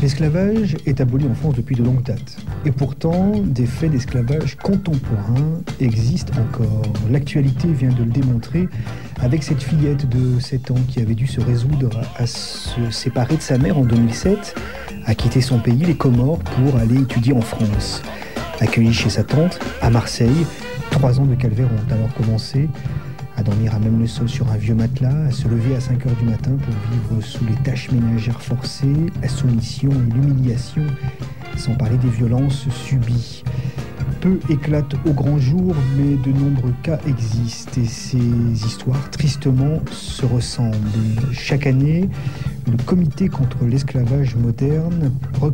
L'esclavage est aboli en France depuis de longues dates. Et pourtant, des faits d'esclavage contemporains existent encore. L'actualité vient de le démontrer avec cette fillette de 7 ans qui avait dû se résoudre à se séparer de sa mère en 2007, à quitter son pays, les Comores, pour aller étudier en France. Accueillie chez sa tante, à Marseille, 3 ans de calvaire ont alors commencé. À dormir à même le sol sur un vieux matelas, à se lever à 5 heures du matin pour vivre sous les tâches ménagères forcées, la soumission et l'humiliation, sans parler des violences subies. Peu éclatent au grand jour, mais de nombreux cas existent et ces histoires tristement se ressemblent. Chaque année, le Comité contre l'esclavage moderne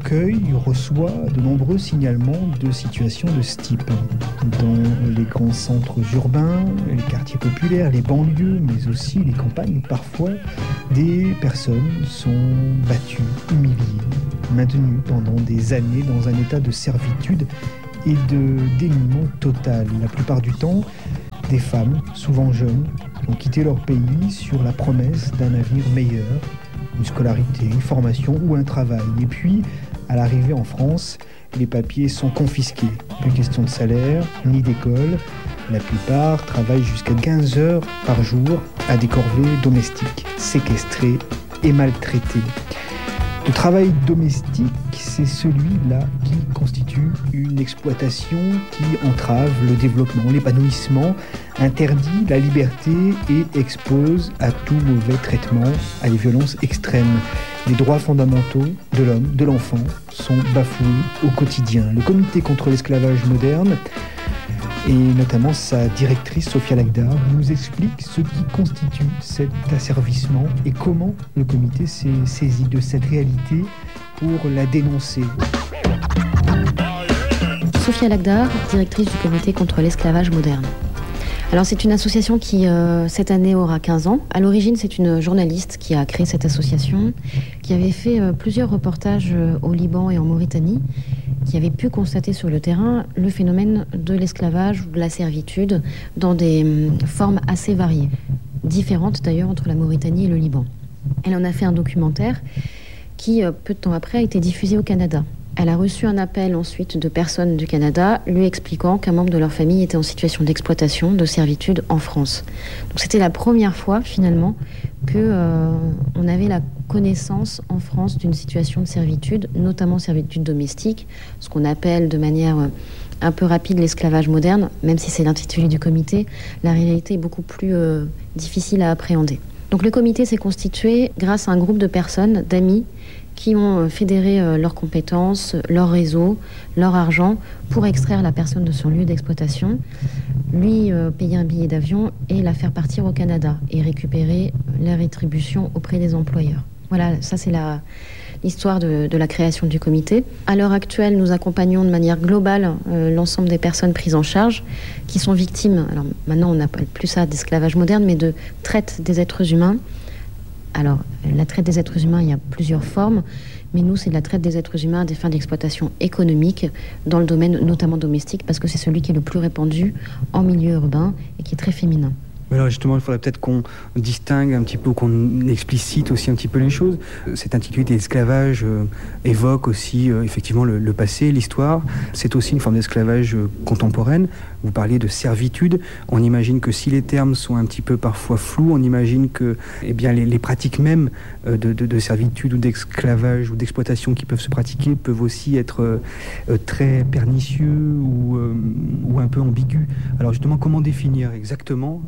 reçoit de nombreux signalements de situations de ce type. Dans les grands centres urbains, les quartiers populaires, les banlieues, mais aussi les campagnes, parfois, des personnes sont battues, humiliées, maintenues pendant des années dans un état de servitude et de dénuement total. La plupart du temps, des femmes, souvent jeunes, ont quitté leur pays sur la promesse d'un avenir meilleur, une scolarité, une formation ou un travail. Et puis, à l'arrivée en France, les papiers sont confisqués. Plus question de salaire, ni d'école. La plupart travaillent jusqu'à 15 heures par jour à des corvées domestiques, séquestrés et maltraités. Le travail domestique, c'est celui-là qui constitue une exploitation qui entrave le développement, l'épanouissement, interdit la liberté et expose à tout mauvais traitement, à des violences extrêmes. Les droits fondamentaux de l'homme, de l'enfant, sont bafoués au quotidien. Le Comité contre l'esclavage moderne, et notamment sa directrice Sophia Lagdar, nous explique ce qui constitue cet asservissement et comment le comité s'est saisi de cette réalité pour la dénoncer. Sophia Lagdar, directrice du Comité contre l'esclavage moderne. Alors c'est une association qui, cette année, aura 15 ans. À l'origine, c'est une journaliste qui a créé cette association, qui avait fait plusieurs reportages au Liban et en Mauritanie, qui avait pu constater sur le terrain le phénomène de l'esclavage ou de la servitude dans des formes assez variées, différentes d'ailleurs entre la Mauritanie et le Liban. Elle en a fait un documentaire qui, peu de temps après, a été diffusé au Canada. Elle a reçu un appel ensuite de personnes du Canada lui expliquant qu'un membre de leur famille était en situation d'exploitation, de servitude en France. Donc c'était la première fois finalement qu'on avait la connaissance en France d'une situation de servitude, notamment servitude domestique, ce qu'on appelle de manière un peu rapide l'esclavage moderne, même si c'est l'intitulé du comité, la réalité est beaucoup plus difficile à appréhender. Donc le comité s'est constitué grâce à un groupe de personnes, d'amis, qui ont fédéré leurs compétences, leur réseau, leur argent pour extraire la personne de son lieu d'exploitation, lui payer un billet d'avion et la faire partir au Canada et récupérer la rétribution auprès des employeurs. Voilà, ça c'est l'histoire de la création du comité. À l'heure actuelle, nous accompagnons de manière globale l'ensemble des personnes prises en charge qui sont victimes, alors maintenant on n'appelle plus ça d'esclavage moderne, mais de traite des êtres humains. Alors, la traite des êtres humains, il y a plusieurs formes, mais nous, c'est de la traite des êtres humains à des fins d'exploitation économique, dans le domaine notamment domestique, parce que c'est celui qui est le plus répandu en milieu urbain et qui est très féminin. Alors justement, il faudrait peut-être qu'on distingue un petit peu, qu'on explicite aussi un petit peu les choses. Cette intitulé d'esclavage évoque aussi effectivement le passé, l'histoire. C'est aussi une forme d'esclavage contemporaine. Vous parliez de servitude. On imagine que si les termes sont un petit peu parfois flous, on imagine que bien, les pratiques même de servitude ou d'esclavage ou d'exploitation qui peuvent se pratiquer peuvent aussi être très pernicieux ou un peu ambigus. Alors justement, comment définir exactement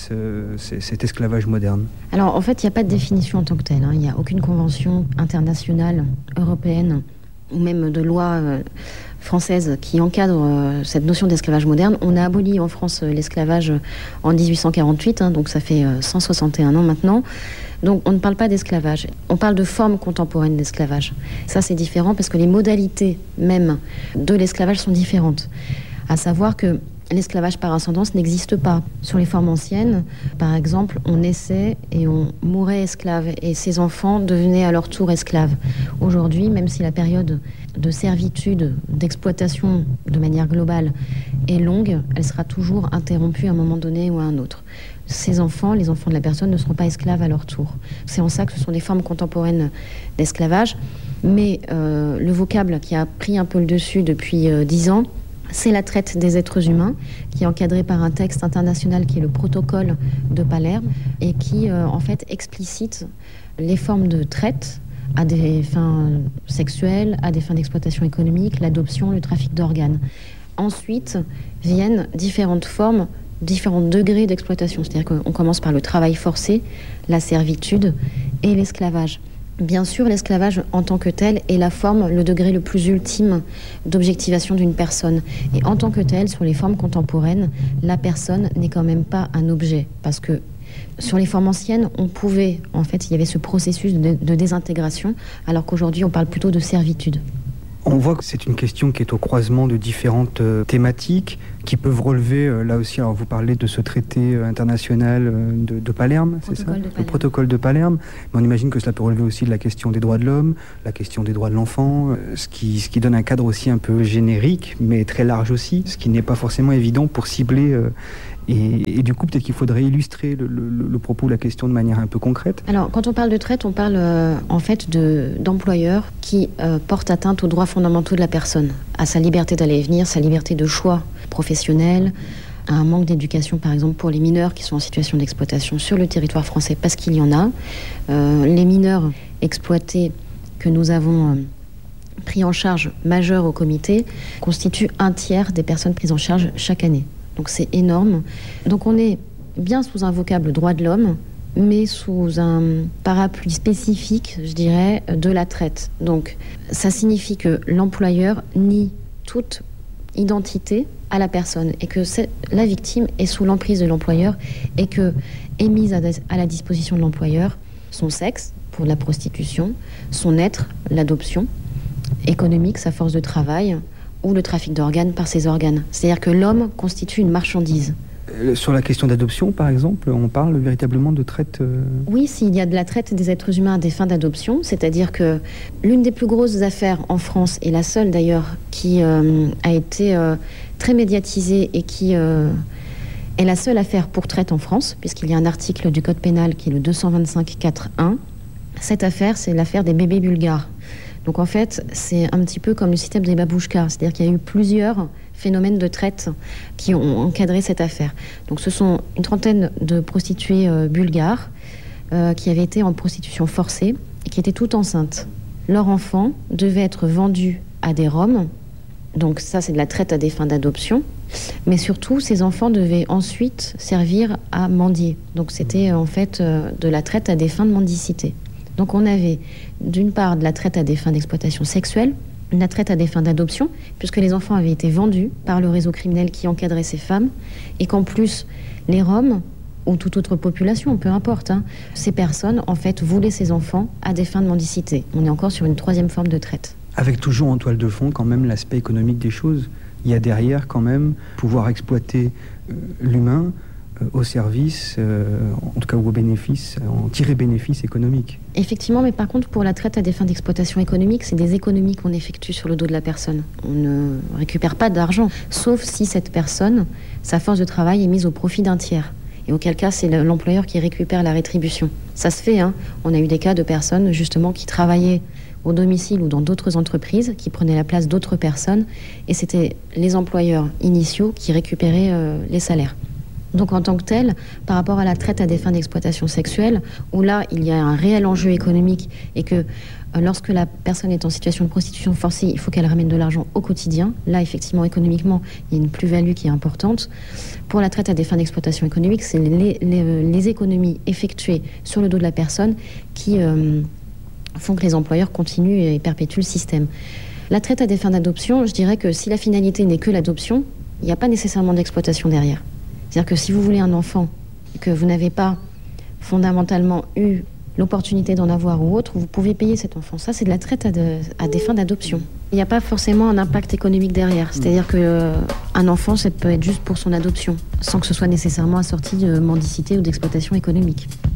cet esclavage moderne? Alors en fait, il n'y a pas de définition en tant que telle. Il n'y a aucune convention internationale, européenne ou même de loi française qui encadre cette notion d'esclavage moderne. On a aboli en France l'esclavage en 1848, donc ça fait 161 ans maintenant. Donc on ne parle pas d'esclavage, on parle de forme contemporaine d'esclavage. Ça c'est différent parce que les modalités même de l'esclavage sont différentes. À savoir que l'esclavage par ascendance n'existe pas. Sur les formes anciennes, par exemple, on naissait et on mourait esclave et ses enfants devenaient à leur tour esclaves. Aujourd'hui, même si la période de servitude, d'exploitation de manière globale est longue, elle sera toujours interrompue à un moment donné ou à un autre. Ces enfants, les enfants de la personne, ne seront pas esclaves à leur tour. C'est en ça que ce sont des formes contemporaines d'esclavage. Mais le vocable qui a pris un peu le dessus depuis 10 ans, c'est la traite des êtres humains, qui est encadré par un texte international qui est le protocole de Palerme, et qui en fait explicite les formes de traite à des fins sexuelles, à des fins d'exploitation économique, l'adoption, le trafic d'organes. Ensuite viennent différentes formes, différents degrés d'exploitation. C'est-à-dire qu'on commence par le travail forcé, la servitude et l'esclavage. Bien sûr, l'esclavage en tant que tel est la forme, le degré le plus ultime d'objectivation d'une personne. Et en tant que tel, sur les formes contemporaines, la personne n'est quand même pas un objet. Parce que sur les formes anciennes, il y avait ce processus de désintégration, alors qu'aujourd'hui, on parle plutôt de servitude. On voit que c'est une question qui est au croisement de différentes thématiques qui peuvent relever, là aussi, alors vous parlez de ce traité international de Palerme, c'est ça ? Le protocole de Palerme. Mais on imagine que cela peut relever aussi de la question des droits de l'homme, la question des droits de l'enfant, ce qui donne un cadre aussi un peu générique, mais très large aussi, ce qui n'est pas forcément évident pour cibler... Et du coup, peut-être qu'il faudrait illustrer le propos, la question de manière un peu concrète. Alors, quand on parle de traite, on parle en fait d'employeurs qui portent atteinte aux droits fondamentaux de la personne, à sa liberté d'aller et venir, sa liberté de choix professionnel, à un manque d'éducation, par exemple, pour les mineurs qui sont en situation d'exploitation sur le territoire français, parce qu'il y en a. Les mineurs exploités que nous avons... pris en charge majeur au comité constituent un tiers des personnes prises en charge chaque année. Donc c'est énorme. Donc on est bien sous un vocable droit de l'homme, mais sous un parapluie spécifique, je dirais, de la traite. Donc ça signifie que l'employeur nie toute identité à la personne et que la victime est sous l'emprise de l'employeur et que est mise à la disposition de l'employeur son sexe pour la prostitution, son être, l'adoption économique, sa force de travail, ou le trafic d'organes par ses organes. C'est-à-dire que l'homme constitue une marchandise. Sur la question d'adoption, par exemple, on parle véritablement de traite... Oui, s'il y a de la traite des êtres humains à des fins d'adoption, c'est-à-dire que l'une des plus grosses affaires en France, et la seule d'ailleurs qui a été très médiatisée et qui est la seule affaire pour traite en France, puisqu'il y a un article du Code pénal qui est le 225-4-1. Cette affaire, c'est l'affaire des bébés bulgares. Donc en fait, c'est un petit peu comme le système des babouchkas, c'est-à-dire qu'il y a eu plusieurs phénomènes de traite qui ont encadré cette affaire. Donc ce sont une trentaine de prostituées bulgares qui avaient été en prostitution forcée et qui étaient toutes enceintes. Leur enfant devait être vendu à des Roms, donc ça c'est de la traite à des fins d'adoption, mais surtout ces enfants devaient ensuite servir à mendier. Donc c'était en fait de la traite à des fins de mendicité. Donc on avait d'une part de la traite à des fins d'exploitation sexuelle, de la traite à des fins d'adoption, puisque les enfants avaient été vendus par le réseau criminel qui encadrait ces femmes, et qu'en plus les Roms, ou toute autre population, peu importe, ces personnes en fait voulaient ces enfants à des fins de mendicité. On est encore sur une troisième forme de traite. Avec toujours en toile de fond quand même l'aspect économique des choses. Il y a derrière quand même pouvoir exploiter l'humain au service, en tout cas au bénéfice, en tirer bénéfice économique. Effectivement, mais par contre, pour la traite à des fins d'exploitation économique, c'est des économies qu'on effectue sur le dos de la personne. On ne récupère pas d'argent, sauf si cette personne, sa force de travail est mise au profit d'un tiers. Et auquel cas, c'est l'employeur qui récupère la rétribution. Ça se fait, On a eu des cas de personnes, justement, qui travaillaient au domicile ou dans d'autres entreprises, qui prenaient la place d'autres personnes, et c'était les employeurs initiaux qui récupéraient les salaires. Donc en tant que tel, par rapport à la traite à des fins d'exploitation sexuelle, où là, il y a un réel enjeu économique et que lorsque la personne est en situation de prostitution forcée, il faut qu'elle ramène de l'argent au quotidien. Là, effectivement, économiquement, il y a une plus-value qui est importante. Pour la traite à des fins d'exploitation économique, c'est les économies effectuées sur le dos de la personne qui font que les employeurs continuent et perpétuent le système. La traite à des fins d'adoption, je dirais que si la finalité n'est que l'adoption, il n'y a pas nécessairement d'exploitation derrière. C'est-à-dire que si vous voulez un enfant et que vous n'avez pas fondamentalement eu l'opportunité d'en avoir ou autre, vous pouvez payer cet enfant. Ça, c'est de la traite à des fins d'adoption. Il n'y a pas forcément un impact économique derrière. C'est-à-dire qu'un enfant, ça peut être juste pour son adoption, sans que ce soit nécessairement assorti de mendicité ou d'exploitation économique.